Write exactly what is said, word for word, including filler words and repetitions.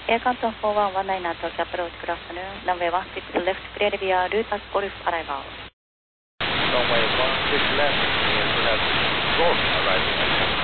Air Canton four one one nine Tokyo approach, good afternoon. Runway one six left, clear via Lutas Golf arrival. Runway one six left, clear for that Golf arrival.